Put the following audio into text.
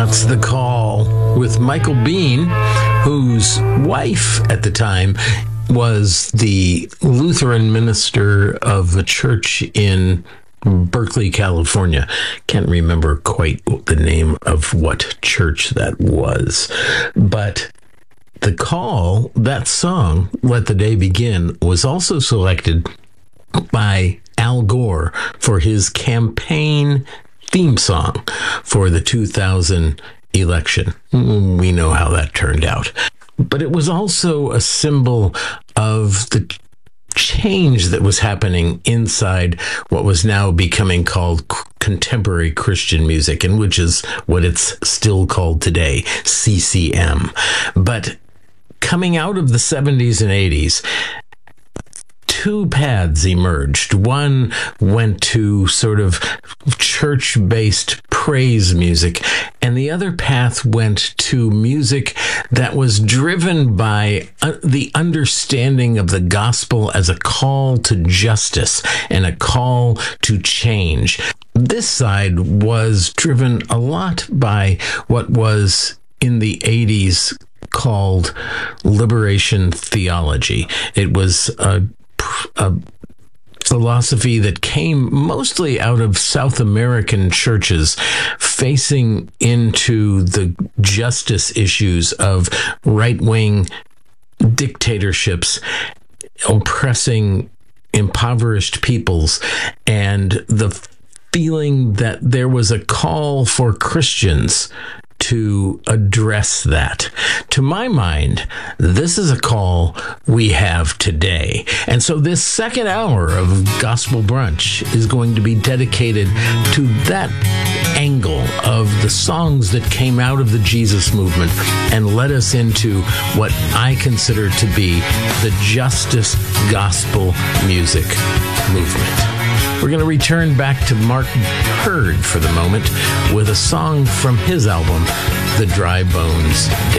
That's The Call with Michael Bean, whose wife at the time was the Lutheran minister of a church in Berkeley, California. Can't remember quite the name of what church that was. But The Call, that song, Let the Day Begin, was also selected by Al Gore for his campaign theme song for the 2000 election. We know how that turned out. But it was also a symbol of the change that was happening inside what was now becoming called contemporary Christian music, and which is what it's still called today, CCM. But coming out of the 70s and 80s, two paths emerged. One went to sort of church-based praise music, and the other path went to music that was driven by the understanding of the gospel as a call to justice and a call to change. This side was driven a lot by what was in the 80s called liberation theology. It was a philosophy that came mostly out of South American churches facing into the justice issues of right-wing dictatorships oppressing impoverished peoples, and the feeling that there was a call for Christians to address that. To my mind, this is a call we have today. And so this second hour of Gospel Brunch is going to be dedicated to that angle of the songs that came out of the Jesus movement and led us into what I consider to be the justice gospel music movement. We're going to return back to Mark Hurd for the moment with a song from his album, The Dry Bones Dance.